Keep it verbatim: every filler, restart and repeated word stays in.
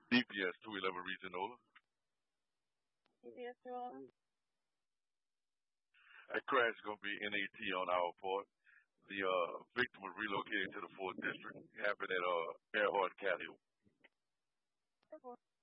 D P S two eleven Regional. D P S two eleven. That crash is going to be N A T on our part. The uh, victim was relocated to the fourth district. It happened at uh, Earhart County.